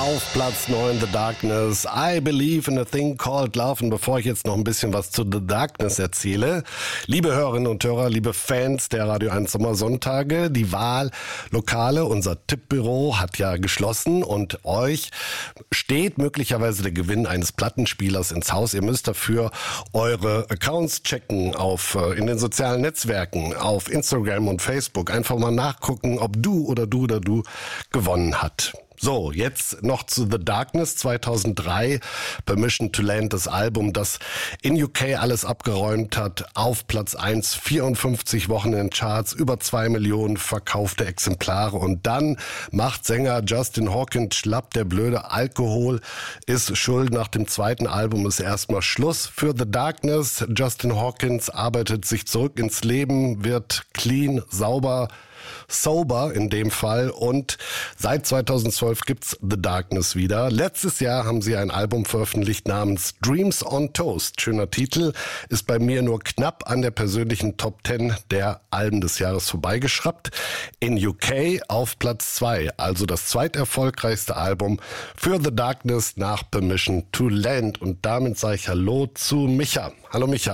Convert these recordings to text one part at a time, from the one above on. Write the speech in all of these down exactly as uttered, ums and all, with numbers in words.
Auf Platz neun The Darkness, I Believe in a Thing Called Love. Und bevor ich jetzt noch ein bisschen was zu The Darkness erzähle, liebe Hörerinnen und Hörer, liebe Fans der Radio eins Sommersonntage, die Wahllokale, unser Tippbüro hat ja geschlossen und euch steht möglicherweise der Gewinn eines Plattenspielers ins Haus. Ihr müsst dafür eure Accounts checken auf in den sozialen Netzwerken, auf Instagram und Facebook. Einfach mal nachgucken, ob du oder du oder du gewonnen hat. So, jetzt noch zu The Darkness zweitausenddrei, Permission to Land, das Album, das in U K alles abgeräumt hat, auf Platz eins, vierundfünfzig Wochen in Charts, über zwei Millionen verkaufte Exemplare und dann macht Sänger Justin Hawkins schlapp, der blöde Alkohol ist schuld, nach dem zweiten Album ist erstmal Schluss für The Darkness. Justin Hawkins arbeitet sich zurück ins Leben, wird clean, sauber, sober in dem Fall und seit zweitausendzwölf gibt's The Darkness wieder. Letztes Jahr haben sie ein Album veröffentlicht namens Dreams on Toast. Schöner Titel, ist bei mir nur knapp an der persönlichen Top zehn der Alben des Jahres vorbeigeschraubt. In U K auf Platz zwei, also das zweiterfolgreichste Album für The Darkness nach Permission to Land. Und damit sage ich Hallo zu Micha. Hallo Micha.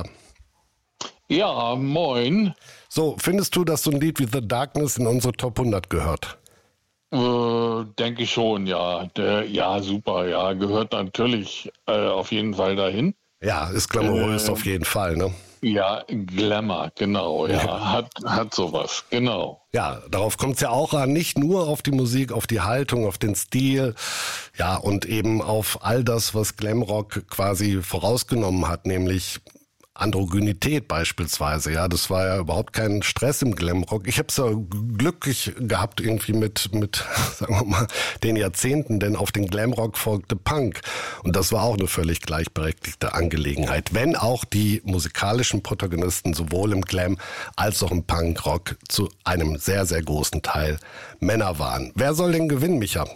Ja, moin. So, findest du, dass so ein Lied wie The Darkness in unsere Top hundert gehört? Äh, denke ich schon, ja. Der, ja, super, ja. Gehört natürlich äh, auf jeden Fall dahin. Ja, ist glamourös äh, auf jeden Fall, ne? Ja, Glamour, genau, ja. ja. Hat, hat sowas, genau. Ja, darauf kommt es ja auch an, nicht nur auf die Musik, auf die Haltung, auf den Stil, ja, und eben auf all das, was Glamrock quasi vorausgenommen hat, nämlich Androgynität beispielsweise, ja, das war ja überhaupt kein Stress im Glamrock. Ich habe es ja glücklich gehabt irgendwie mit, mit, sagen wir mal, den Jahrzehnten, denn auf den Glamrock folgte Punk und das war auch eine völlig gleichberechtigte Angelegenheit, wenn auch die musikalischen Protagonisten sowohl im Glam als auch im Punkrock zu einem sehr, sehr großen Teil Männer waren. Wer soll denn gewinnen, Micha?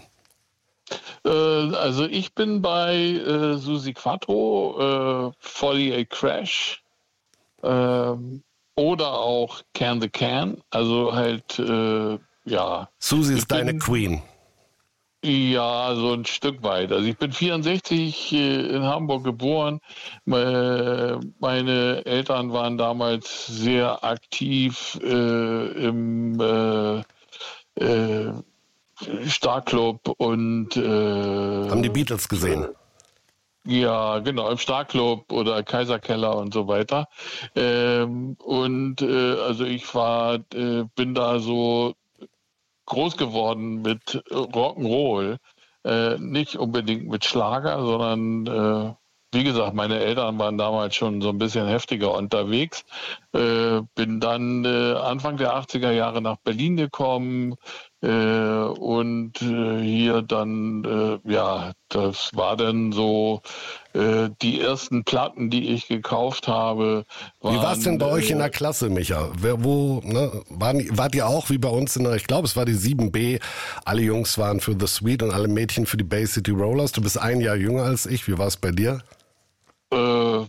Also ich bin bei äh, Suzi Quatro, äh, forty-eight Crash äh, oder auch Can the Can. Also halt, äh, ja. Suzi ist deine Queen. Ja, so ein Stück weit. Also ich bin vierundsechzig äh, in Hamburg geboren. Äh, meine Eltern waren damals sehr aktiv äh, im äh, äh, Starclub und äh, haben die Beatles gesehen? Ja, genau, im Starclub oder Kaiserkeller und so weiter. Ähm, und äh, also ich war, äh, bin da so groß geworden mit Rock'n'Roll, äh, nicht unbedingt mit Schlager, sondern äh, wie gesagt, meine Eltern waren damals schon so ein bisschen heftiger unterwegs. Äh, bin dann äh, Anfang der achtziger Jahre nach Berlin gekommen äh, und äh, hier dann, äh, ja, das war dann so äh, die ersten Platten, die ich gekauft habe. Waren, wie war es denn bei äh, euch in der Klasse, Micha? Wer, wo, ne, waren, wart ihr auch wie bei uns in der, ich glaube, es war die sieben B, alle Jungs waren für The Sweet und alle Mädchen für die Bay City Rollers. Du bist ein Jahr jünger als ich, wie war es bei dir? Äh,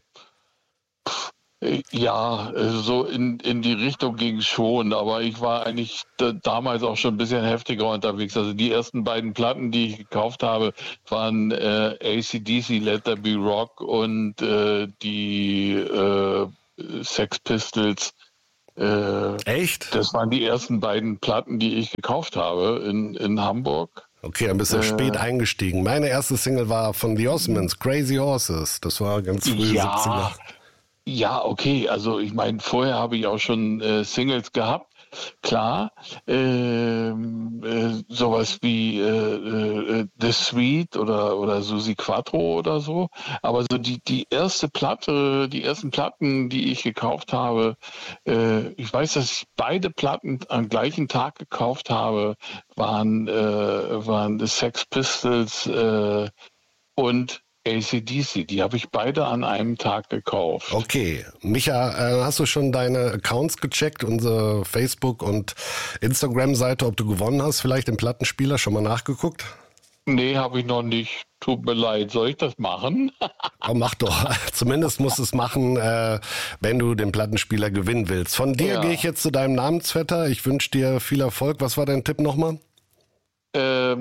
ja, so in, in die Richtung ging es schon, aber ich war eigentlich d- damals auch schon ein bisschen heftiger unterwegs. Also die ersten beiden Platten, die ich gekauft habe, waren äh, A C D C, Let There Be Rock und äh, die äh, Sex Pistols. Äh, Echt? Das waren die ersten beiden Platten, die ich gekauft habe in, in Hamburg. Okay, ein bisschen äh, spät eingestiegen. Meine erste Single war von The Osmonds, Crazy Horses. Das war ganz früh ja, siebziger. Ja, okay. Also ich meine, vorher habe ich auch schon äh, Singles gehabt. Klar, ähm, äh, sowas wie äh, äh, The Sweet oder oder Suzi Quatro oder so. Aber so die die erste Platte, die ersten Platten, die ich gekauft habe, äh, ich weiß, dass ich beide Platten am gleichen Tag gekauft habe, waren äh, waren The Sex Pistols äh, und A C D C, die habe ich beide an einem Tag gekauft. Okay. Micha, äh, hast du schon deine Accounts gecheckt, unsere Facebook- und Instagram-Seite, ob du gewonnen hast, vielleicht im Plattenspieler, schon mal nachgeguckt? Nee, habe ich noch nicht. Tut mir leid. Soll ich das machen? Oh, mach doch. Zumindest musst du es machen, äh, wenn du den Plattenspieler gewinnen willst. Von dir ja. gehe ich jetzt zu deinem Namensvetter. Ich wünsche dir viel Erfolg. Was war dein Tipp nochmal? Ähm,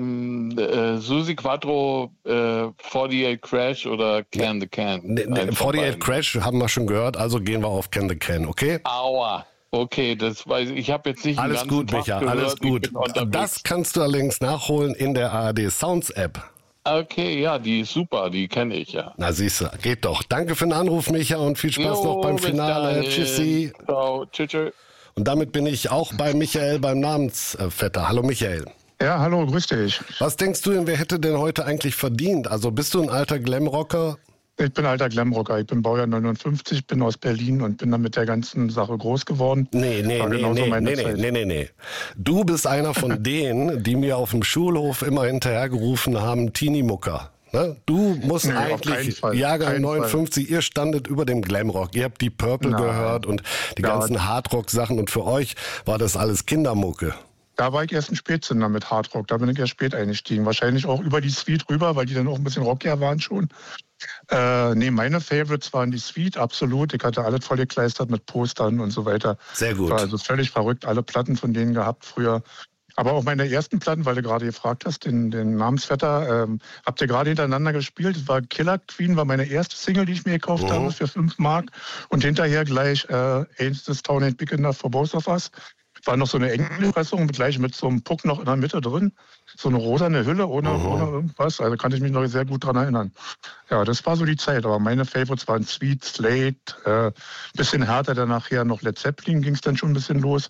äh, Susi Quattro, äh, forty-eight Crash oder Can the Can. Ne, ne, forty-eight Crash haben wir schon gehört, also gehen wir auf Can the Can, okay? Aua. Okay, das weiß ich. Ich habe jetzt nicht alles den ganzen gut, Tag Micha, gehört, alles gut. Das kannst du allerdings nachholen in der A R D Sounds App. Okay, ja, die ist super, die kenne ich, ja. Na siehst du, geht doch. Danke für den Anruf, Micha, und viel Spaß jo, noch beim Finale. Tschüssi. Ciao, tschüss, tschüss. Und damit bin ich auch bei Michael beim Namensvetter. Hallo Michael. Ja, hallo, grüß dich. Was denkst du denn, wer hätte denn heute eigentlich verdient? Also bist du ein alter Glamrocker? Ich bin alter Glamrocker. Ich bin Baujahr neunundfünfzig, bin aus Berlin und bin dann mit der ganzen Sache groß geworden. Nee, nee, nee, nee, nee, nee, nee, nee, nee. Du bist einer von denen, die mir auf dem Schulhof immer hinterhergerufen haben, Teenie-Mucker. Ne? Du musst nee, eigentlich, Jahrgang neunundfünfzig, Fall. Ihr standet über dem Glamrock. Ihr habt die Purple Nein. gehört und die ja, ganzen Hardrock-Sachen und für euch war das alles Kindermucke. Da war ich erst ein Spätzünder mit Hardrock. Da bin ich erst spät eingestiegen. Wahrscheinlich auch über die Sweet rüber, weil die dann auch ein bisschen rockier waren schon. Äh, nee, meine Favorites waren die Sweet, absolut. Ich hatte alles vollgekleistert mit Postern und so weiter. Sehr gut. War also völlig verrückt, alle Platten von denen gehabt früher. Aber auch meine ersten Platten, weil du gerade gefragt hast, den, den Namensvetter, ähm, habt ihr gerade hintereinander gespielt. Das war Killer Queen, war meine erste Single, die ich mir gekauft oh. habe für fünf Mark. Und hinterher gleich äh, Ain't This Town Ain't Big Enough for Both of Us. War noch so eine Engelpressung, gleich mit so einem Puck noch in der Mitte drin. So eine rosane Hülle ohne, oh. ohne irgendwas. Also kann ich mich noch sehr gut dran erinnern. Ja, das war so die Zeit. Aber meine Favorites waren Sweet, Slade, äh, bisschen härter, dann nachher noch Led Zeppelin ging es dann schon ein bisschen los.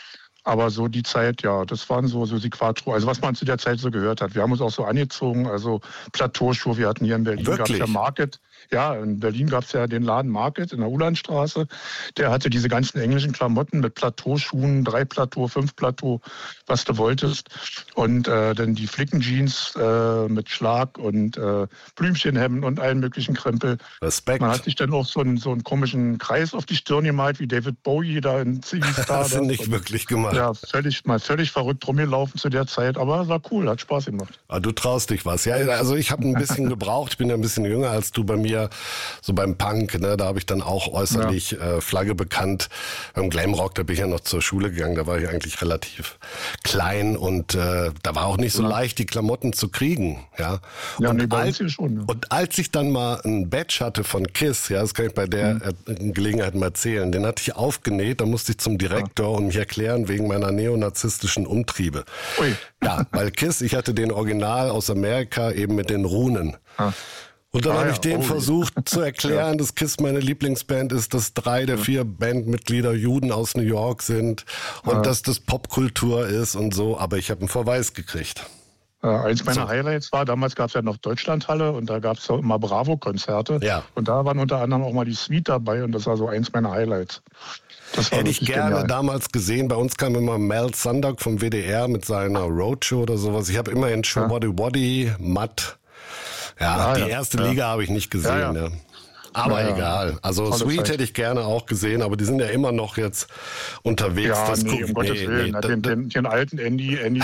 Aber so die Zeit, ja, das waren so Susi Quattro, also was man zu der Zeit so gehört hat. Wir haben uns auch so angezogen, also Plateauschuhe, wir hatten hier in Berlin, gab es ja Market. Ja, in Berlin gab es ja den Laden Market in der Ulandstraße. Der hatte diese ganzen englischen Klamotten mit Plateauschuhen, drei Plateau, fünf Plateau, was du wolltest. Und äh, dann die Flickenjeans äh, mit Schlag und äh, Blümchenhemden und allen möglichen Krempel. Respekt. Man hat sich dann auch so einen, so einen komischen Kreis auf die Stirn gemalt, wie David Bowie da in Ziggy Star. Das hast du nicht wirklich gemacht. Ja, völlig, mal völlig verrückt rumgelaufen zu der Zeit, aber war cool, hat Spaß gemacht. Aber du traust dich was. Ja, also ich habe ein bisschen gebraucht, ich bin ja ein bisschen jünger als du bei mir, so beim Punk, ne, da habe ich dann auch äußerlich ja. äh, Flagge bekannt. Beim Glamrock, da bin ich ja noch zur Schule gegangen, da war ich eigentlich relativ klein und äh, da war auch nicht so ja. leicht, die Klamotten zu kriegen. Ja, ja und, nee, bei als, uns schon, ja. und als ich dann mal ein Badge hatte von KISS, ja, das kann ich bei der mhm. Gelegenheit mal erzählen, den hatte ich aufgenäht, da musste ich zum Direktor ja. und mich erklären wegen meiner neonazistischen Umtriebe. Ui. Ja, weil KISS, ich hatte den Original aus Amerika eben mit den Runen. Ah. Und dann ah, habe ich ja. dem oh, versucht zu erklären, ja. dass KISS meine Lieblingsband ist, dass drei der vier Bandmitglieder Juden aus New York sind und ja. dass das Popkultur ist und so, aber ich habe einen Verweis gekriegt. Äh, eins meiner so. Highlights war, damals gab es ja noch Deutschlandhalle und da gab es ja immer Bravo-Konzerte. Ja. Und da waren unter anderem auch mal die Sweet dabei und das war so eins meiner Highlights. Das Hätte ich gerne genial. damals gesehen. Bei uns kam immer Mel Sundock vom W D R mit seiner Roadshow oder sowas. Ich habe immer in Show Body Body, Matt. Ja, ah, die ja. erste ja. Liga habe ich nicht gesehen. Ja, ja. Ja. Aber ja, egal. Also Tolle Sweet Zeit. Hätte ich gerne auch gesehen, aber die sind ja immer noch jetzt unterwegs. Ja, das nee, um Gottes nee, Willen. Nee, den, den, den alten Andy, Andy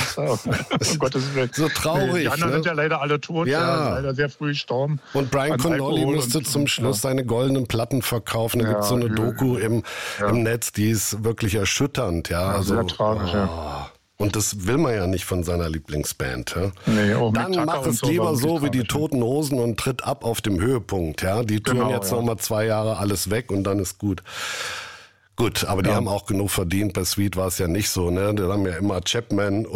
um Gottes Willen. So traurig. Die anderen ne? sind ja leider alle tot, ja. ja leider sehr früh gestorben. Und Brian Connolly musste und, zum Schluss ja. seine goldenen Platten verkaufen. Da ja, gibt es so eine Doku im, ja. im Netz, die ist wirklich erschütternd. Ja, ja also, sehr tragisch, oh. ja. Und das will man ja nicht von seiner Lieblingsband. Ja? Nee, auch Dann mach es so lieber so wie die Toten Hosen und tritt ab auf dem Höhepunkt. Ja? Die tun genau, jetzt ja. noch mal zwei Jahre alles weg und dann ist gut. Gut, aber die ja. haben auch genug verdient. Bei Sweet war es ja nicht so. Ne? Die haben ja immer Chapman